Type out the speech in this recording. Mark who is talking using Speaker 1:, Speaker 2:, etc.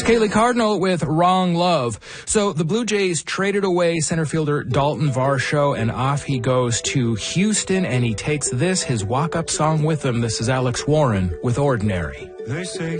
Speaker 1: Kaylee Cardinal with Wrong Love. So the Blue Jays traded away center fielder Dalton Varsho, and off he goes to Houston, and he takes his walk-up song with him. This is Alex Warren with Ordinary.
Speaker 2: They say